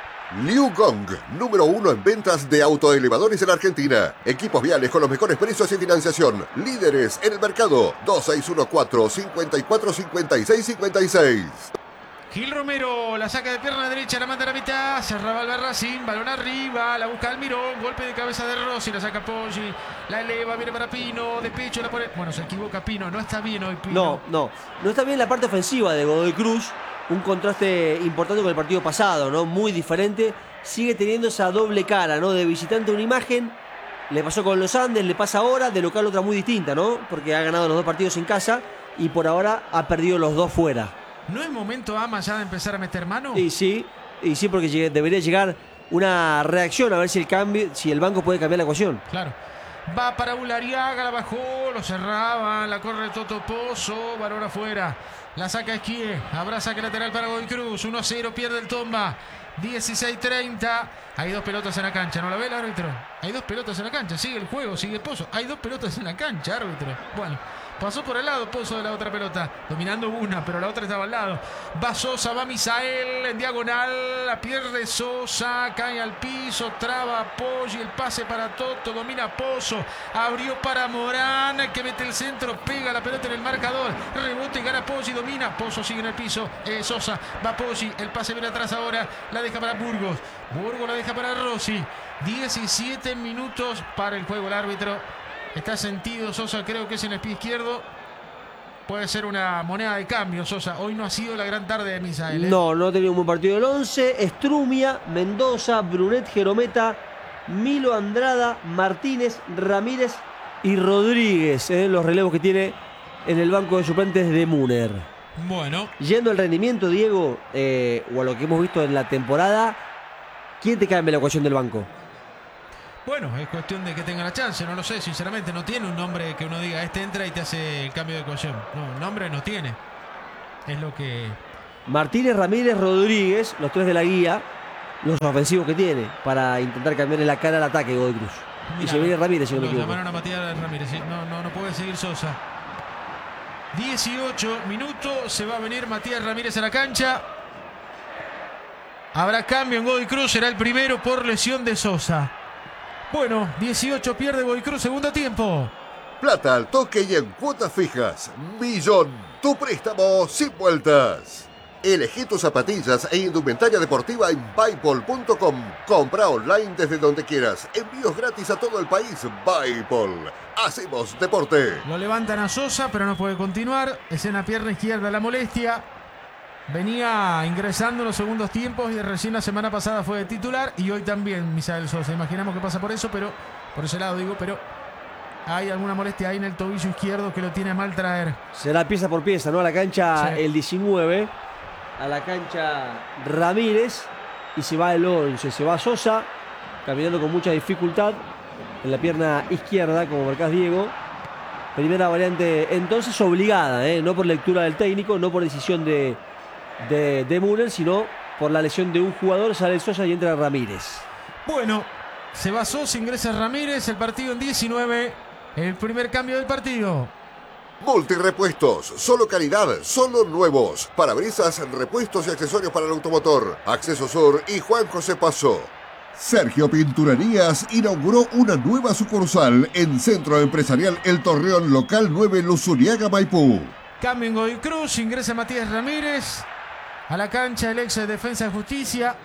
Liu Gong, número uno en ventas de autoelevadores en Argentina. Equipos viales con los mejores precios y financiación. Líderes en el mercado. dos seis uno cuatro, cinco cuatro, cinco seis cinco seis. Gil Romero la saca de pierna derecha, la manda a la mitad, cerraba Albarracín, balón arriba, la busca Almirón, golpe de cabeza de Rossi, la saca Poggi, la eleva, viene para Pino, de pecho la pone. Bueno, se equivoca Pino, no está bien hoy Pino. No, no. No está bien la parte ofensiva de Godoy Cruz. Un contraste importante con el partido pasado, ¿no? Muy diferente. Sigue teniendo esa doble cara, ¿no? De visitante una imagen. Le pasó con los Andes, le pasa ahora. De local otra muy distinta, ¿no? Porque ha ganado los dos partidos en casa y por ahora ha perdido los dos fuera. ¿No es momento, Ama, ya de empezar a meter mano? Y sí, y sí, porque llegue- debería llegar una reacción a ver si el cambio, si el banco puede cambiar la ecuación. Claro. Va para Ulariaga, la bajó, lo cerraba, la corre Toto Pozo, balón afuera. La saca Esquie, habrá saque lateral para Godoy Cruz, uno a cero, pierde el Tomba. dieciséis treinta. Hay dos pelotas en la cancha, ¿no la ve el árbitro? Hay dos pelotas en la cancha, sigue el juego, sigue Pozo. Hay dos pelotas en la cancha, árbitro. Bueno, pasó por el lado Pozo de la otra pelota, dominando una, pero la otra estaba al lado. Va Sosa, va Misael en diagonal, la pierde Sosa, cae al piso, traba a Poggi, el pase para Toto, domina Pozo, abrió para Morán, que mete el centro, pega la pelota en el marcador, rebote y gana Poggi, domina, Pozo sigue en el piso, eh, Sosa, va Poggi, el pase viene atrás ahora, la deja para Burgos, Burgos la deja para Rossi, diecisiete minutos para el juego, el árbitro está sentido, Sosa creo que es en el pie izquierdo. Puede ser una moneda de cambio, Sosa. Hoy no ha sido la gran tarde de Misael, ¿eh? No, no ha tenido un buen partido el once. Estrumia, Mendoza, Brunet, Jerometa, Milo Andrada, Martínez, Ramírez y Rodríguez. ¿eh? Los relevos que tiene en el banco de suplentes de Muner. Bueno, Yendo al rendimiento, Diego, eh, o a lo que hemos visto en la temporada, ¿quién te cambia la ecuación del banco? bueno, es cuestión de que tenga la chance, no lo sé, sinceramente. No tiene un nombre que uno diga, este entra y te hace el cambio de ecuación. No, nombre no tiene. Es lo que... Martínez, Ramírez, Rodríguez, los tres de la guía, los ofensivos que tiene para intentar cambiarle la cara al ataque Godoy Cruz. Y se viene Ramírez, si no me Lo equivoco. llamaron a Matías Ramírez, sí. No, no, no puede seguir Sosa. dieciocho minutos, se va a venir Matías Ramírez a la cancha. Habrá cambio en Godoy Cruz, será el primero por lesión de Sosa. Bueno, dieciocho pierde Godoy Cruz, segundo tiempo. Plata al toque y en cuotas fijas. Millón, tu préstamo sin vueltas. Elegí tus zapatillas e indumentaria deportiva en Buypol punto com. Compra online desde donde quieras. Envíos gratis a todo el país. Buypol. Hacemos deporte. Lo levantan a Sosa, pero no puede continuar. Es en la pierna izquierda la molestia. Venía ingresando en los segundos tiempos y recién la semana pasada fue de titular. Y hoy también Misael Sosa. Imaginamos que pasa por eso, pero por ese lado digo, pero hay alguna molestia ahí en el tobillo izquierdo que lo tiene a mal traer. Será pieza por pieza, ¿no? A la cancha Sí. el diecinueve. A la cancha Ramírez. Y se va el once. Se va Sosa. Caminando con mucha dificultad. En la pierna izquierda, como marcás Diego. Primera variante entonces obligada, ¿eh? No por lectura del técnico, no por decisión de, de, de Müller, sino por la lesión de un jugador. Sale Sosa y entra Ramírez. Bueno, se va Sosa, ingresa Ramírez. El partido en diecinueve. El primer cambio del partido. Multirepuestos, solo calidad, solo nuevos. Parabrisas, repuestos y accesorios para el automotor. Acceso Sur y Juan José Paso. Sergio Pinturerías inauguró una nueva sucursal en Centro Empresarial El Torreón, local nueve, Luzuriaga, Maipú. Cambio en Godoy Cruz, ingresa Matías Ramírez. A la cancha el ex de Defensa de Justicia.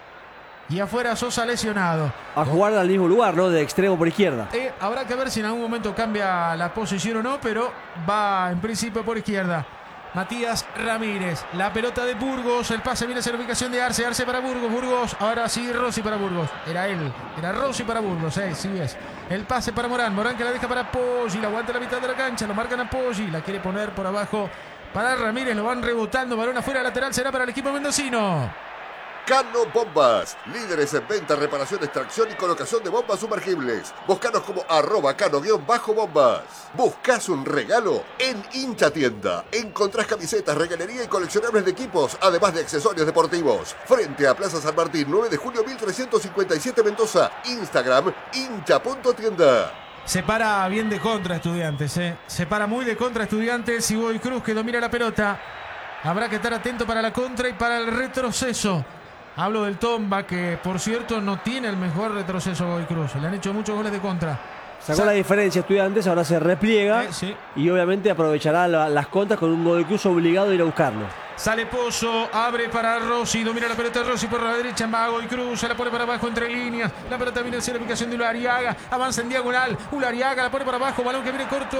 Y afuera Sosa lesionado. A jugar al mismo lugar, ¿no? De extremo por izquierda. Eh, habrá que ver si en algún momento cambia la posición o no, pero va en principio por izquierda. Matías Ramírez, la pelota de Burgos, el pase viene a ser la ubicación de Arce, Arce para Burgos, Burgos, ahora sí Rossi para Burgos, era él, era Rossi para Burgos, eh, sí es. El pase para Morán, Morán que la deja para Poggi, la aguanta a la mitad de la cancha, lo marcan a Poggi, la quiere poner por abajo para Ramírez, lo van rebotando, balón afuera, lateral será para el equipo mendocino. Cano Bombas, líderes en venta, reparación, extracción y colocación de bombas sumergibles. Búscanos como arroba cano-bombas. ¿Buscas un regalo? En Hincha Tienda. Encontrás camisetas, regalería y coleccionables de equipos, además de accesorios deportivos. Frente a Plaza San Martín, nueve de julio mil trescientos cincuenta y siete Mendoza. Instagram, hincha punto tienda. Se para bien de contra Estudiantes, eh. Se para muy de contra Estudiantes y Godoy Cruz que domina la pelota. Habrá que estar atento para la contra y para el retroceso. Hablo del Tomba, que por cierto no tiene el mejor retroceso a Godoy Cruz. Le han hecho muchos goles de contra. Sacó la diferencia Estudiantes, ahora se repliega. Eh, sí. Y obviamente aprovechará la, las contras con un Godoy Cruz obligado a ir a buscarlo. Sale Pozo, abre para Rossi, domina la pelota de Rossi por la derecha, va Godoy Cruz, se la pone para abajo entre líneas. La pelota viene hacia la ubicación de Ulariaga, avanza en diagonal. Ulariaga la pone para abajo, balón que viene corto.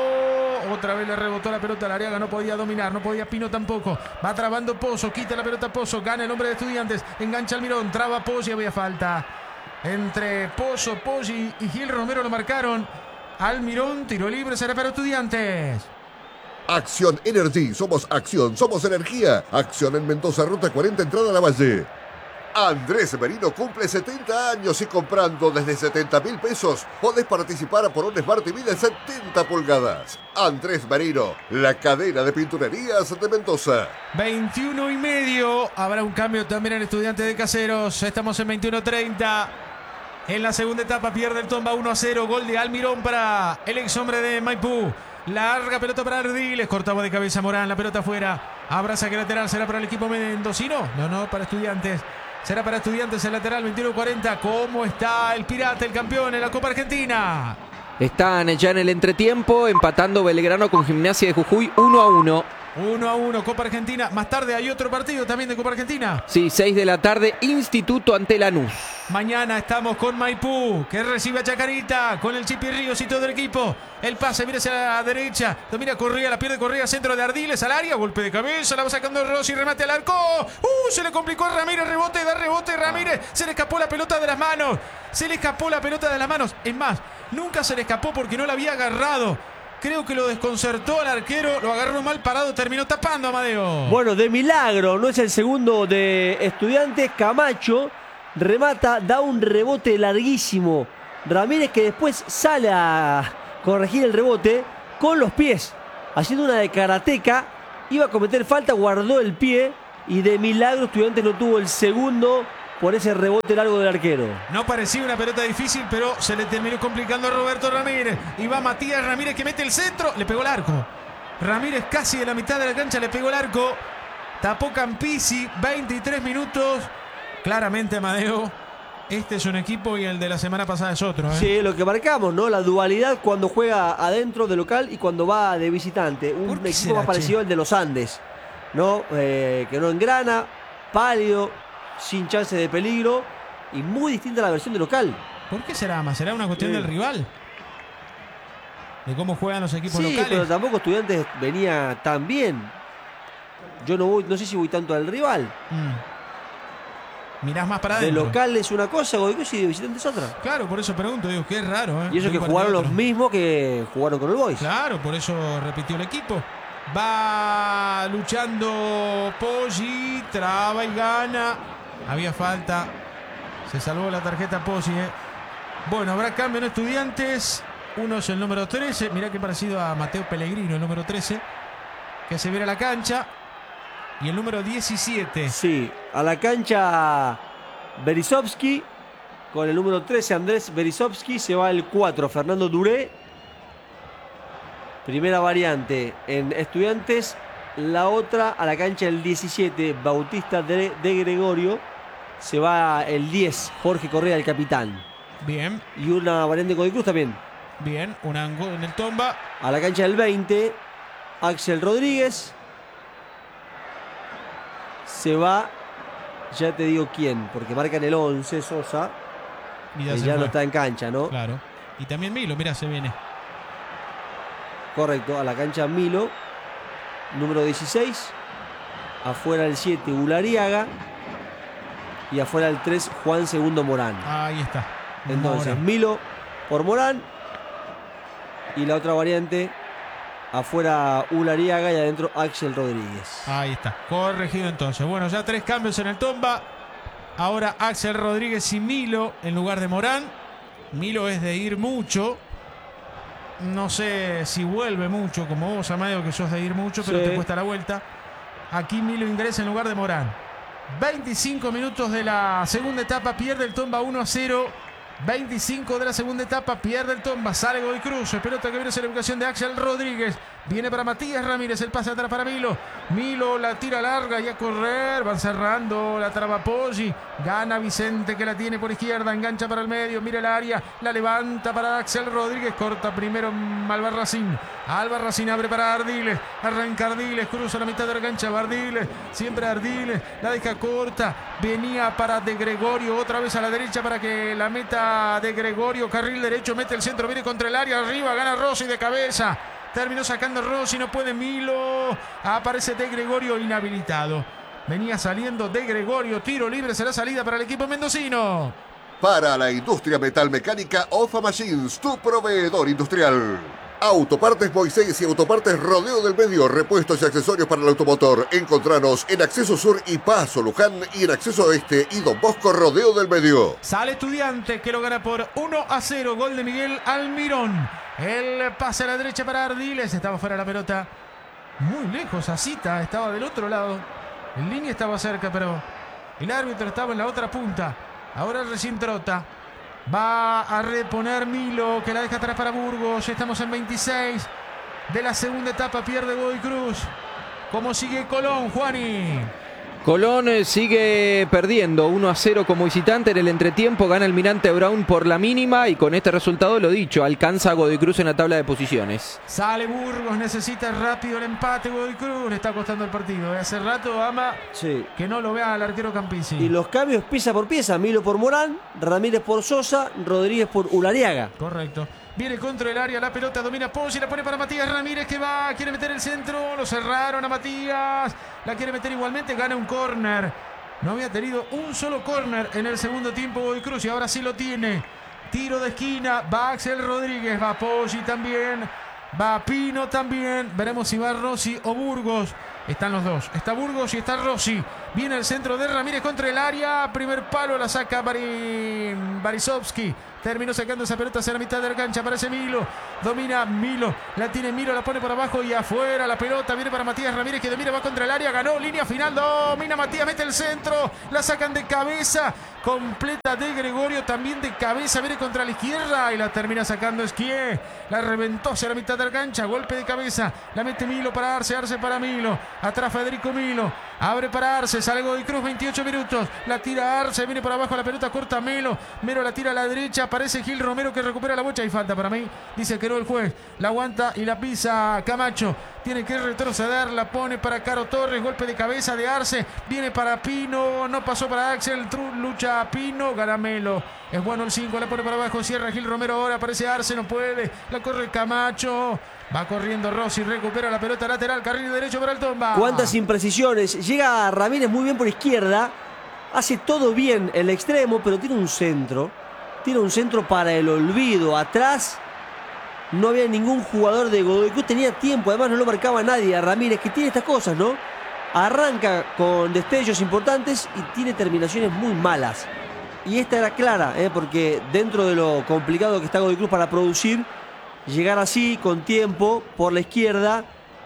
Otra vez le rebotó la pelota a Ulariaga, no podía dominar, no podía Pino tampoco. Va trabando Pozo, quita la pelota Pozo, gana el hombre de Estudiantes, engancha Almirón, traba Poggi, había falta. Entre Pozo, Poggi y Gil Romero lo marcaron. Almirón, tiro libre, será para Estudiantes. Acción Energy, somos acción, somos energía. Acción en Mendoza, ruta cuarenta, entrada a la Valle. Andrés Merino cumple setenta años y comprando desde setenta mil pesos podés participar por un Smart T V de setenta pulgadas. Andrés Merino, la cadena de pinturerías de Mendoza. veintiuno y medio. Habrá un cambio también en Estudiantes de Caseros. Estamos en veintiuno treinta. En la segunda etapa pierde el Tomba uno a cero. Gol de Almirón para el ex hombre de Maipú. Larga pelota para Ardiles. Cortaba de cabeza Morán. La pelota afuera. Habrá saque lateral. ¿Será para el equipo mendocino? No, no, para Estudiantes. Será para Estudiantes el lateral. veintiuno cuarenta. ¿Cómo está el Pirata, el campeón en la Copa Argentina? Están ya en el entretiempo, empatando Belgrano con Gimnasia de Jujuy uno a uno. uno a uno, Copa Argentina. Más tarde hay otro partido también de Copa Argentina. Sí, seis de la tarde, Instituto ante Lanús. Mañana estamos con Maipú, que recibe a Chacarita, con el Chipi Ríos y todo el equipo. El pase viene hacia la derecha, domina Correa, la pierde Correa, centro de Ardiles al área, golpe de cabeza, la va sacando Rossi, remate al arco. ¡Uh! Se le complicó a Ramírez, rebote, da rebote, Ramírez. Se le escapó la pelota de las manos. Se le escapó la pelota de las manos. Es más, nunca se le escapó porque no la había agarrado. Creo que lo desconcertó al arquero, lo agarró mal parado, terminó tapando a Amadeo. Bueno, de milagro, no es el segundo de Estudiantes. Camacho remata, da un rebote larguísimo. Ramírez que después sale a corregir el rebote con los pies, haciendo una de karateca. Iba a cometer falta, guardó el pie y de milagro Estudiantes no tuvo el segundo por ese rebote largo del arquero. No parecía una pelota difícil, pero se le terminó complicando a Roberto Ramírez. Y va Matías Ramírez que mete el centro, le pegó el arco. Ramírez casi de la mitad de la cancha le pegó el arco. Tapó Campisi, veintitrés minutos. claramente, Amadeo, este es un equipo y el de la semana pasada es otro, ¿eh? Sí, lo que marcamos, ¿no? La dualidad cuando juega adentro de local y cuando va de visitante. Un equipo será, más parecido che? al de los Andes, ¿no? Eh, que no engrana, pálido, sin chance de peligro y muy distinta a la versión de local. ¿Por qué será más? ¿Será una cuestión Sí. del rival? ¿De cómo juegan los equipos Sí, locales? pero tampoco Estudiantes venía tan bien. Yo no voy, no sé si voy tanto al rival. Mm. Mirás más para De adentro. local es una cosa, Godoy Cruz, y de visitante es otra. Claro, por eso pregunto, digo, qué raro, ¿eh? Y eso De que un partido jugaron a los otro. mismos que jugaron con el Boys. Claro, por eso repitió el equipo. Va luchando Poggi, traba y gana. Había falta. Se salvó la tarjeta Poggi, ¿eh? Bueno, habrá cambio en Estudiantes. Uno es el número trece. Mirá qué parecido a Mateo Pellegrino, el número trece. Que se viene a la cancha. Y el número diecisiete. Sí, a la cancha Berisovsky. Con el número trece, Andrés Berisovsky. Se va el cuatro, Fernando Duré. Primera variante en Estudiantes. La otra a la cancha el diecisiete, Bautista de, de Gregorio. Se va el diez, Jorge Correa, el capitán. Bien, Y una variante con Godoy Cruz también. bien. Un ángulo en el tomba. A la cancha del veinte, Axel Rodríguez. Se va, ya te digo quién, porque marcan el once, Sosa. Y Que se ya fue. no está en cancha, ¿no? Claro. Y también Milo, mira, se viene. Correcto, a la cancha Milo. Número dieciséis. Afuera el siete, Ulariaga. Y afuera el tres, Juan Segundo Morán. Ahí está. Entonces, Mora. Milo por Morán. Y la otra variante, afuera Ulariaga y adentro Axel Rodríguez. Ahí está. Corregido entonces. Bueno, ya tres cambios en el tomba. Ahora Axel Rodríguez y Milo en lugar de Morán. Milo es de ir mucho. No sé si vuelve mucho, como vos, Amadeo, que sos de ir mucho, pero Sí. te cuesta la vuelta. Aquí Milo ingresa en lugar de Morán. veinticinco minutos de la segunda etapa, pierde el Tomba uno a cero. veinticinco de la segunda etapa, pierde el Tomba, sale Godoy Cruz. El pelota que viene es la ubicación de Axel Rodríguez. Viene para Matías Ramírez, el pase atrás para Milo. Milo la tira larga y a correr. Van cerrando, la traba Poggi. Gana Vicente, que la tiene por izquierda, engancha para el medio, mira el área, la levanta para Axel Rodríguez. Corta primero Albarracín. Albarracín abre para Ardiles. Arranca Ardiles, cruza la mitad de la cancha. Ardiles, siempre Ardiles. La deja corta. Venía para De Gregorio, otra vez a la derecha para que la meta De Gregorio. Carril derecho, mete el centro, viene contra el área. Arriba, gana Rossi de cabeza. Terminó sacando Rossi, no puede Milo. Aparece De Gregorio inhabilitado. Venía saliendo De Gregorio. Tiro libre, será salida para el equipo mendocino. Para la industria metalmecánica, Ofa Machines, tu proveedor industrial. Autopartes Moisés y Autopartes Rodeo del Medio, repuestos y accesorios para el automotor. Encontranos en Acceso Sur y Paso Luján y en Acceso Este y Don Bosco Rodeo del Medio. Sale Estudiante, que lo gana por uno a cero. Gol de Miguel Almirón. El pase a la derecha para Ardiles. Estaba fuera la pelota. Muy lejos, Asita estaba del otro lado. En línea estaba cerca, pero el árbitro estaba en la otra punta. Ahora recién trota. Va a reponer Milo, que la deja atrás para Burgos. Estamos en veintiséis de la segunda etapa. Pierde Godoy Cruz. ¿Cómo sigue Colón, Juani? Colón eh, sigue perdiendo uno a cero como visitante. En el entretiempo gana Almirante Brown por la mínima y con este resultado, lo dicho, alcanza a Godoy Cruz en la tabla de posiciones. Sale Burgos, necesita rápido el empate. Godoy Cruz le está costando el partido. Hace rato ama Sí. que no lo vea al arquero Campisi. Y los cambios pieza por pieza. Milo por Morán, Ramírez por Sosa, Rodríguez por Ulariaga. Correcto. Viene contra el área, la pelota domina Poggi, la pone para Matías Ramírez, que va, quiere meter el centro, lo cerraron a Matías, la quiere meter igualmente, gana un córner. No había tenido un solo córner en el segundo tiempo Godoy Cruz y ahora sí lo tiene. Tiro de esquina, va Axel Rodríguez, va Poggi también, va Pino también. Veremos si va Rossi o Burgos. Están los dos, está Burgos y está Rossi. Viene el centro de Ramírez contra el área, primer palo, la saca Bari... Barisovsky. Terminó sacando esa pelota hacia la mitad de la cancha. Aparece Milo. Domina Milo. La tiene Milo, la pone por abajo y afuera. La pelota viene para Matías Ramírez, que domina, va contra el área. Ganó, línea final. Domina Matías, mete el centro. La sacan de cabeza. Completa de Gregorio, también de cabeza. Viene contra la izquierda y la termina sacando Esquié. La reventó hacia la mitad de la cancha. Golpe de cabeza. La mete Milo para Arce. Arce para Milo. Atrás Federico Milo. Abre para Arce. Sale Godoy Cruz. veintiocho minutos. La tira Arce. Viene por abajo la pelota corta Melo. Melo la tira a la derecha. Aparece Gil Romero que recupera la bocha. Y falta para mí. Dice que no el juez. La aguanta y la pisa Camacho. Tiene que retroceder. La pone para Caro Torres. Golpe de cabeza de Arce. Viene para Pino. No pasó para Axel. Lucha Pino. Gana Melo. Es bueno el cinco. La pone para abajo. Cierra Gil Romero. Ahora aparece Arce. No puede. La corre Camacho. Va corriendo Rossi. Recupera la pelota lateral. Carril derecho para el Tomba. Cuántas imprecisiones. Llega Ramírez muy bien por izquierda. Hace todo bien el extremo, pero tiene un centro. Tiene un centro para el olvido. Atrás no había ningún jugador de Godoy Cruz. Tenía tiempo. Además no lo marcaba nadie a Ramírez, que tiene estas cosas, ¿no? Arranca con destellos importantes y tiene terminaciones muy malas. Y esta era clara, ¿eh? Porque dentro de lo complicado que está Godoy Cruz para producir, llegar así, con tiempo, por la izquierda,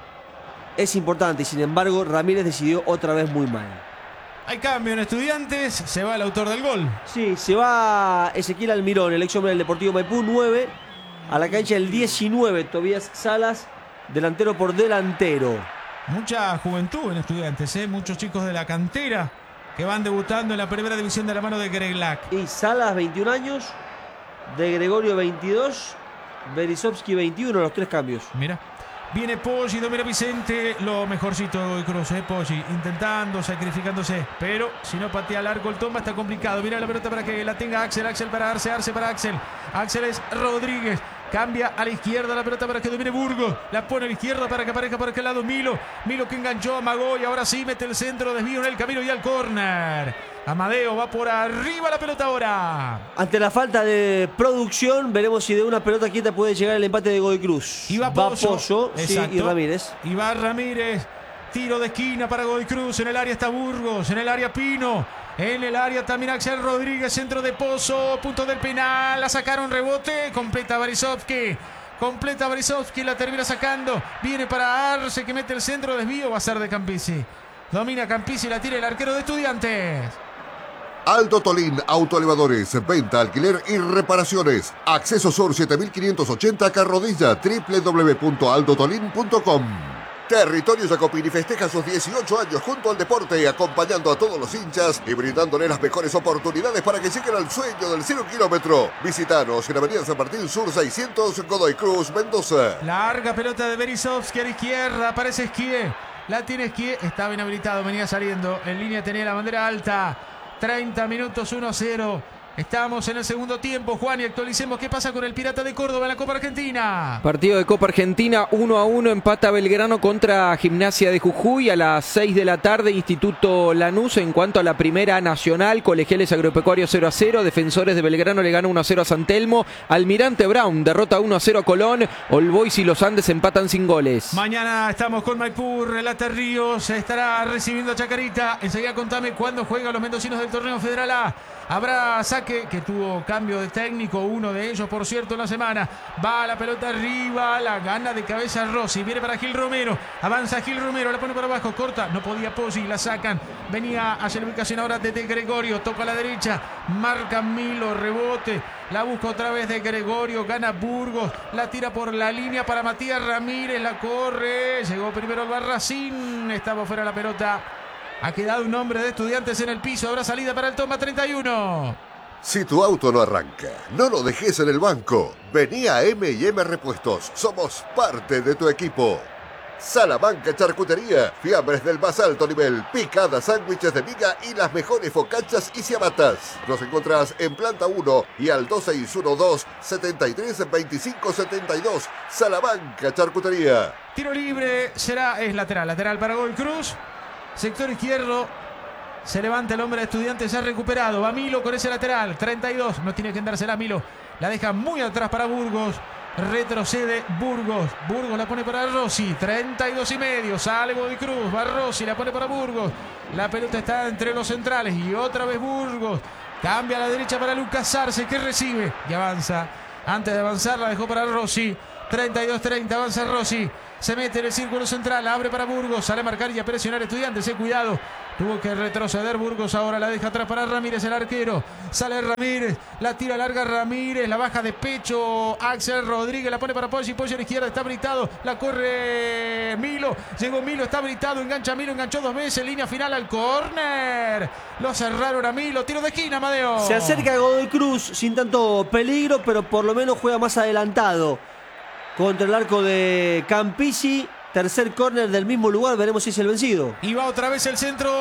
es importante. Y sin embargo, Ramírez decidió otra vez muy mal. Hay cambio en Estudiantes. Se va el autor del gol. Sí, se va Ezequiel Almirón, el ex hombre del Deportivo Maipú, nueve. A la cancha el diecinueve, Tobías Salas, delantero por delantero. Mucha juventud en Estudiantes, ¿eh? Muchos chicos de la cantera que van debutando en la primera división de la mano de Greglac. Y Salas, veintiún años, de Gregorio, veintidós, Berisovsky, veintiuno, los tres cambios. Mira, viene Poggi, domina Vicente, lo mejorcito de Godoy Cruz, ¿eh? Poggi intentando, sacrificándose, pero si no patea al arco el Tomba está complicado. Mira la pelota para que la tenga Axel, Axel para Arce, Arce para Axel. Axel es Rodríguez. Cambia a la izquierda la pelota para que domine Burgos. La pone a la izquierda para que aparezca por aquel lado Milo. Milo que enganchó a Magó y ahora sí mete el centro, desvío en el camino y al córner. Amadeo va por arriba la pelota ahora. Ante la falta de producción, veremos si de una pelota quieta puede llegar el empate de Godoy Cruz. Y va Pozo, Pozo, sí, y Ramírez. Y va Ramírez. Tiro de esquina para Godoy Cruz. En el área está Burgos. En el área Pino. En el área también Axel Rodríguez, centro de Pozo, punto del penal, la sacaron, rebote, completa Barisovsky, completa Barisovsky, la termina sacando, viene para Arce que mete el centro, desvío, va a ser de Campisi, domina Campisi, la tira el arquero de Estudiantes. Aldo Tolín, autoelevadores, venta, alquiler y reparaciones. Acceso Sur siete mil quinientos ochenta Carrodilla, doble u doble u doble u punto aldo tolín punto com. Territorio Jacopini festeja sus dieciocho años junto al deporte, acompañando a todos los hinchas y brindándole las mejores oportunidades para que lleguen al sueño del cero kilómetro. Visítanos en Avenida San Martín Sur seiscientos, Godoy Cruz, Mendoza. Larga pelota de Berisovsky a la izquierda, aparece Esquié. La tiene Esquié, estaba inhabilitado, venía saliendo. En línea tenía la bandera alta. treinta minutos, uno a cero. Estamos en el segundo tiempo, Juan, y actualicemos qué pasa con el Pirata de Córdoba en la Copa Argentina. Partido de Copa Argentina, uno a uno, empata Belgrano contra Gimnasia de Jujuy a las seis de la tarde, Instituto Lanús. En cuanto a la Primera Nacional, Colegiales Agropecuarios cero a cero, Defensores de Belgrano le gana uno a cero a San Telmo, Almirante Brown derrota uno a cero a Colón, All Boys y Los Andes empatan sin goles. Mañana estamos con Maipú, relata Ríos, estará recibiendo a Chacarita. Enseguida contame cuándo juegan los mendocinos del Torneo Federal A. Habrá saque, que tuvo cambio de técnico, uno de ellos, por cierto, en la semana. Va la pelota arriba, la gana de cabeza Rossi. Viene para Gil Romero, avanza Gil Romero, la pone para abajo, corta, no podía Poggi, la sacan. Venía hacia la ubicación ahora de, de Gregorio, toca a la derecha, marca Milo, rebote. La busca otra vez de Gregorio, gana Burgos, la tira por la línea para Matías Ramírez, la corre. Llegó primero el Barracín, estaba fuera la pelota. Ha quedado un hombre de Estudiantes en el piso. Habrá salida para el Tomba treinta y uno. Si tu auto no arranca, no lo dejes en el banco. Vení a M y M Repuestos. Somos parte de tu equipo. Salamanca Charcutería. Fiambres del más alto nivel. Picadas, sándwiches de miga y las mejores focachas y ciabatas. Nos encontrás en planta uno y al dos seis uno dos, setenta y tres, veinticinco setenta y dos. Salamanca Charcutería. Tiro libre será, es lateral. Lateral para Godoy Cruz. Sector izquierdo, se levanta el hombre de Estudiantes, se ha recuperado, va Milo con ese lateral, treinta y dos, no tiene que dársela Milo, la deja muy atrás para Burgos, retrocede Burgos, Burgos la pone para Rossi, treinta y dos y medio, sale Godoy Cruz, va Rossi, la pone para Burgos, la pelota está entre los centrales y otra vez Burgos, Cambia a la derecha para Lucas Arce, que recibe y avanza. Antes de avanzar la dejó para Rossi. treinta y dos treinta, avanza Rossi. Se mete en el círculo central, abre para Burgos. Sale a marcar y a presionar Estudiantes. Eh, cuidado. Tuvo que retroceder Burgos. Ahora la deja atrás para Ramírez, el arquero. Sale Ramírez. La tira larga Ramírez. La baja de pecho Axel Rodríguez. La pone para Poggi. Poggi a la izquierda. Está habilitado. La corre Milo. Llegó Milo. Está habilitado. Engancha Milo. Enganchó dos veces. Línea final al córner. Lo cerraron a Milo. Tiro de esquina, Amadeo. Se acerca Godoy Cruz sin tanto peligro, pero por lo menos juega más adelantado. Contra el arco de Campisi. Tercer córner del mismo lugar. Veremos si es el vencido. Y va otra vez el centro.